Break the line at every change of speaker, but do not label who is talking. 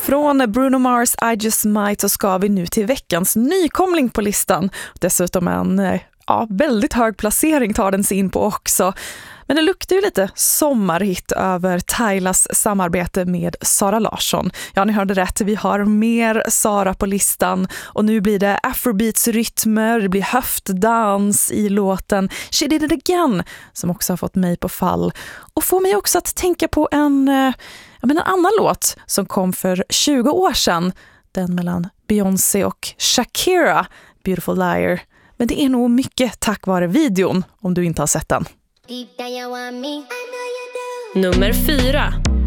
Från Bruno Mars I Just Might så ska vi nu till veckans nykomling på listan. Dessutom en väldigt hög placering tar den sig in på också. Men det luktar ju lite sommarhit över Tylas samarbete med Sara Larsson. Ja, ni hörde rätt. Vi har mer Sara på listan. Och nu blir det afrobeats-rytmer, det blir höftdans i låten She Did It Again, som också har fått mig på fall. Och får mig också att tänka på en annan låt som kom för 20 år sedan. Den mellan Beyoncé och Shakira, Beautiful Liar. Men det är nog mycket tack vare videon, om du inte har sett den.
Nummer 4.